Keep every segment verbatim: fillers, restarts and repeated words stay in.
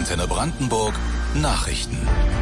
Antenne Brandenburg Nachrichten.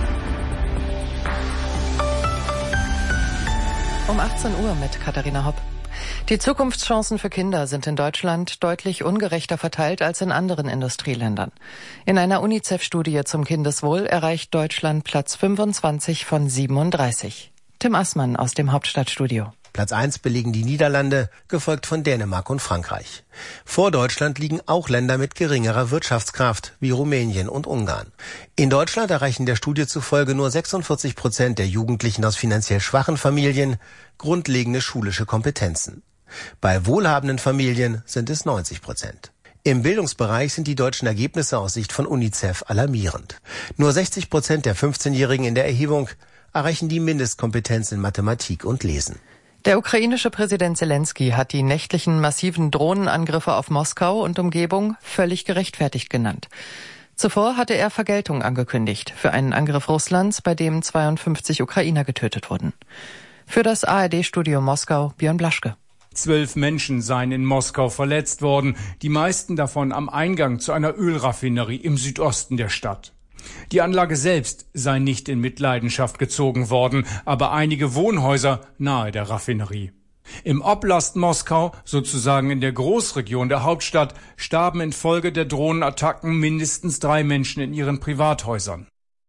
Um achtzehn Uhr mit Katharina Hopp. Die Zukunftschancen für Kinder sind in Deutschland deutlich ungerechter verteilt als in anderen Industrieländern. In einer UNICEF-Studie zum Kindeswohl erreicht Deutschland Platz fünfundzwanzig von siebenunddreißig. Tim Assmann aus dem Hauptstadtstudio. Platz eins belegen die Niederlande, gefolgt von Dänemark und Frankreich. Vor Deutschland liegen auch Länder mit geringerer Wirtschaftskraft, wie Rumänien und Ungarn. In Deutschland erreichen der Studie zufolge nur sechsundvierzig Prozent der Jugendlichen aus finanziell schwachen Familien grundlegende schulische Kompetenzen. Bei wohlhabenden Familien sind es neunzig Prozent. Im Bildungsbereich sind die deutschen Ergebnisse aus Sicht von UNICEF alarmierend. Nur sechzig Prozent der fünfzehnjährigen in der Erhebung erreichen die Mindestkompetenz in Mathematik und Lesen. Der ukrainische Präsident Zelensky hat die nächtlichen massiven Drohnenangriffe auf Moskau und Umgebung völlig gerechtfertigt genannt. Zuvor hatte er Vergeltung angekündigt für einen Angriff Russlands, bei dem zweiundfünfzig Ukrainer getötet wurden. Für das A R D-Studio Moskau Björn Blaschke. Zwölf Menschen seien in Moskau verletzt worden, die meisten davon am Eingang zu einer Ölraffinerie im Südosten der Stadt. Die Anlage selbst sei nicht in Mitleidenschaft gezogen worden, aber einige Wohnhäuser nahe der Raffinerie. Im Oblast Moskau, sozusagen in der Großregion der Hauptstadt, starben infolge der Drohnenattacken mindestens drei Menschen in ihren Privathäusern.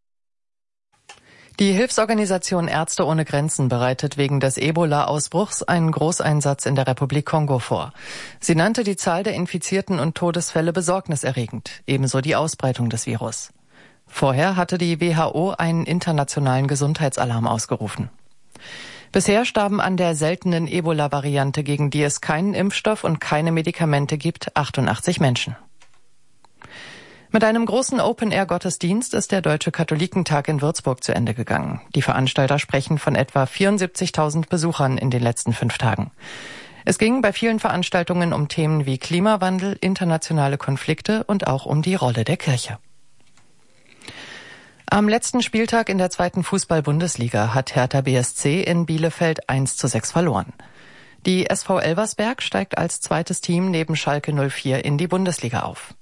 Die Hilfsorganisation Ärzte ohne Grenzen bereitet wegen des Ebola-Ausbruchs einen Großeinsatz in der Republik Kongo vor. Sie nannte die Zahl der Infizierten und Todesfälle besorgniserregend, ebenso die Ausbreitung des Virus. Vorher hatte die W H O einen internationalen Gesundheitsalarm ausgerufen. Bisher starben an der seltenen Ebola-Variante, gegen die es keinen Impfstoff und keine Medikamente gibt, achtundachtzig Menschen. Mit einem großen Open-Air-Gottesdienst ist der Deutsche Katholikentag in Würzburg zu Ende gegangen. Die Veranstalter sprechen von etwa vierundsiebzigtausend Besuchern in den letzten fünf Tagen. Es ging bei vielen Veranstaltungen um Themen wie Klimawandel, internationale Konflikte und auch um die Rolle der Kirche. Am letzten Spieltag in der zweiten Fußball-Bundesliga hat Hertha B S C in Bielefeld eins zu sechs verloren. Die S V Elversberg steigt als zweites Team neben Schalke null vier in die Bundesliga auf.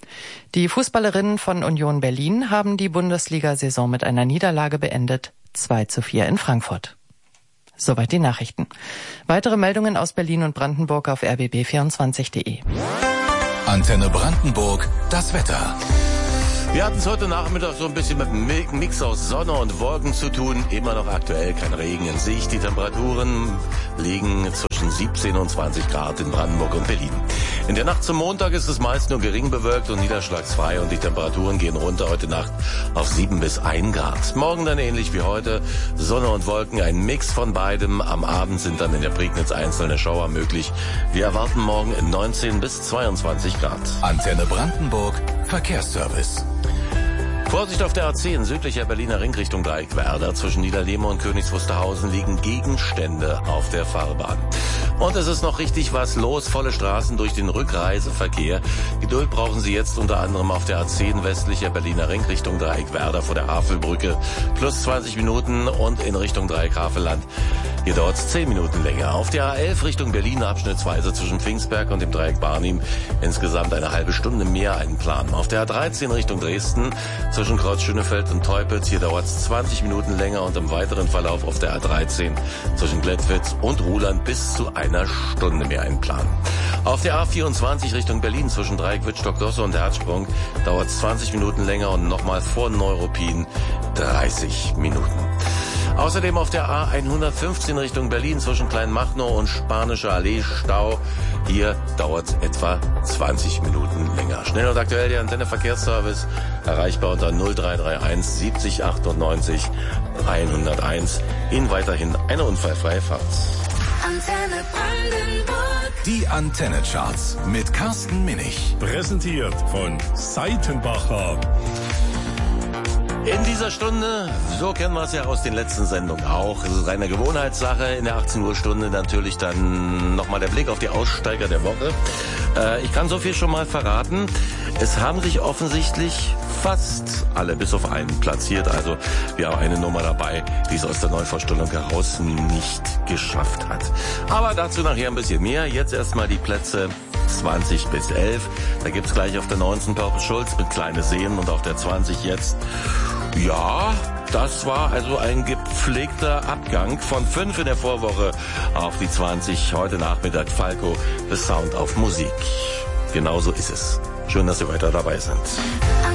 Die Fußballerinnen von Union Berlin haben die Bundesliga-Saison mit einer Niederlage beendet, zwei zu vier in Frankfurt. Soweit die Nachrichten. Weitere Meldungen aus Berlin und Brandenburg auf r b b vierundzwanzig punkt de. Antenne Brandenburg, das Wetter. Wir hatten es heute Nachmittag so ein bisschen mit einem Mix aus Sonne und Wolken zu tun. Immer noch aktuell kein Regen in Sicht. Die Temperaturen liegen zwischen siebzehn und zwanzig Grad in Brandenburg und Berlin. In der Nacht zum Montag ist es meist nur gering bewölkt und niederschlagsfrei und die Temperaturen gehen runter heute Nacht auf sieben bis ein Grad. Morgen dann ähnlich wie heute, Sonne und Wolken, ein Mix von beidem. Am Abend sind dann in der Prignitz einzelne Schauer möglich. Wir erwarten morgen neunzehn bis zweiundzwanzig Grad. Antenne Brandenburg, Verkehrsservice. Vorsicht auf der A zehn, südlicher Berliner Ring Richtung Dreieckwerder. Zwischen Niederlehme und Königs Wusterhausen liegen Gegenstände auf der Fahrbahn. Und es ist noch richtig was los, volle Straßen durch den Rückreiseverkehr. Geduld brauchen Sie jetzt unter anderem auf der A zehn, westlicher Berliner Ring Richtung Dreieckwerder vor der Havelbrücke. Plus zwanzig Minuten und in Richtung Dreieck-Havelland. Hier dauert es zehn Minuten länger. Auf der A elf Richtung Berlin abschnittsweise zwischen Pfingstberg und dem Dreieck Barnim. Insgesamt eine halbe Stunde mehr einplanen. Auf der A dreizehn Richtung Dresden zwischen Kreuz Schönefeld und Teupitz. Hier dauert es zwanzig Minuten länger und im weiteren Verlauf auf der A dreizehn zwischen Glättwitz und Ruhland bis zu einer Stunde mehr einplanen. Auf der A vierundzwanzig Richtung Berlin zwischen Dreieck Wittstock-Dosse und Herzsprung dauert es zwanzig Minuten länger und nochmal vor Neuruppin dreißig Minuten. Außerdem auf der A hundertfünfzehn Richtung Berlin zwischen Kleinmachnow und Spanische Allee Stau. Hier dauert es etwa zwanzig Minuten länger. Schnell und aktuell der Antenne Verkehrsservice, erreichbar unter null drei drei eins siebzig achtundneunzig hunderteins. Ihnen weiterhin eine unfallfreie Fahrt. Antenne Brandenburg. Die Antenne-Charts mit Carsten Minich. Präsentiert von Seitenbacher. In dieser Stunde, so kennen wir es ja aus den letzten Sendungen auch, es ist reine Gewohnheitssache, in der achtzehn Uhr Stunde natürlich dann nochmal der Blick auf die Aussteiger der Woche. Äh, ich kann so viel schon mal verraten, es haben sich offensichtlich fast alle bis auf einen platziert, also wir haben eine Nummer dabei, die es aus der Neuvorstellung heraus nicht geschafft hat. Aber dazu nachher ein bisschen mehr, jetzt erstmal die Plätze zwanzig bis elf. Da gibt's gleich auf der neunzehn Purple Schulz mit Kleine Seen und auf der zwanzig jetzt. Ja, das war also ein gepflegter Abgang von fünf in der Vorwoche auf die zwanzig. Heute Nachmittag Falco, The Sound of Musik. Genauso ist es. Schön, dass Sie weiter dabei sind.